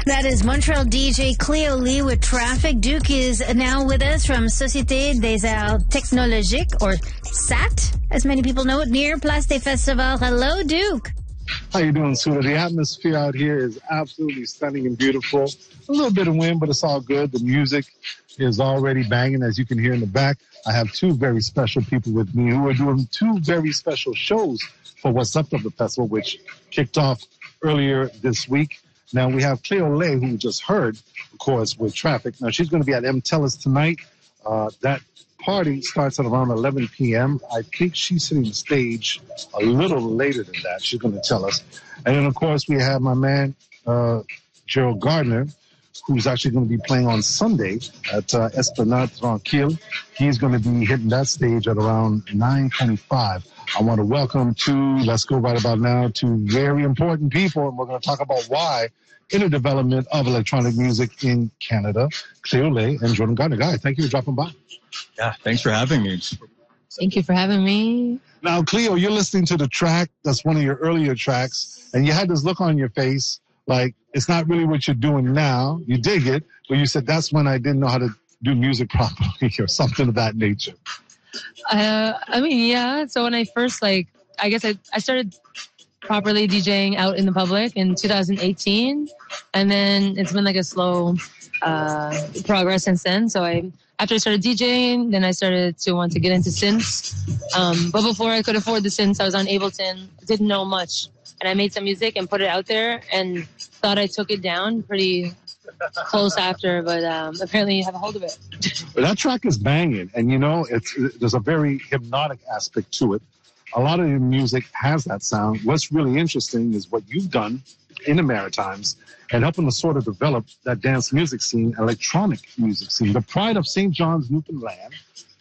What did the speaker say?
That is Montreal DJ Cleo Lee with Traffic. Duke is now with us from Société des Arts Technologiques, or SAT, as many people know it, near Place des Festivals. Hello, Duke. How you doing, Suda? The atmosphere out here is absolutely stunning and beautiful. A little bit of wind, but it's all good. The music is already banging, as you can hear in the back. I have two very special people with me who are doing two very special shows for What's Up of the Festival, which kicked off earlier this week. Now, we have Cleo Lee, who we just heard, of course, with Traffic. Now, she's going to be at MTELUS tonight. That party starts at around 11 p.m. I think she's sitting the stage a little later than that. She's going to tell us. And then, of course, we have my man, Gerald Gardner, who's actually going to be playing on Sunday at Esplanade Tranquille. He's going to be hitting that stage at around 9:25. I want to welcome let's go right about now, two very important people, and we're going to talk about why in the development of electronic music in Canada, Cleo Lee and Jordan Gardner. Guys, thank you for dropping by. Yeah, thanks for having me. Thank you for having me. Now, Cleo, you're listening to the track. That's one of your earlier tracks, and you had this look on your face like it's not really what you're doing now. You dig it, but you said that's when I didn't know how to do music properly or something of that nature. Yeah. So when I first, I guess I started properly DJing out in the public in 2018. And then it's been like a slow progress since then. So after I started DJing, then I started to want to get into synths. But before I could afford the synths, I was on Ableton, didn't know much. And I made some music and put it out there and thought I took it down pretty close after, but apparently you have a hold of it. That track is banging, and there's a very hypnotic aspect to it. A lot of your music has that sound. What's really interesting is what you've done in the Maritimes and helping to sort of develop that dance music scene, electronic music scene. The pride of St. John's, Newfoundland